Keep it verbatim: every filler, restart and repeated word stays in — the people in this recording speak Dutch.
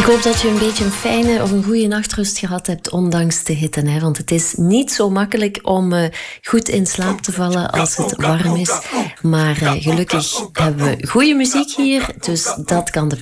Ik hoop dat je een beetje een fijne of een goede nachtrust gehad hebt, ondanks de hitte. Hè? Want het is niet zo makkelijk om uh, goed in slaap te vallen als het warm is. Maar uh, gelukkig hebben we goede muziek hier, dus dat kan de